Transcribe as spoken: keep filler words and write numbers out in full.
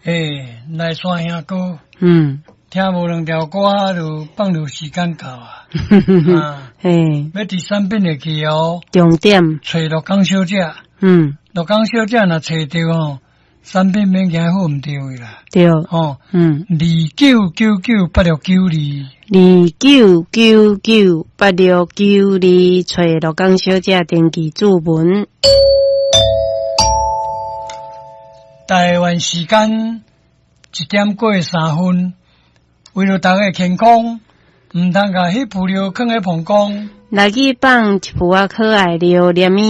诶，来山兄哥， 嗯， 听无两条歌就放入时间到啊。啊， 嘿， 要伫山边会去哦， 重点， 找鹿港小姐， 嗯， 鹿港小姐若找着哦，山边免惊好毋对位啦。 对， 哦， 嗯， 二九九九八六九二， 二九九九八六九二，找鹿港小姐登记注文。 台湾时间一点过三分，为了大家健康，毋通甲迄布料放喺膀胱。 来去放一副啊可爱料，连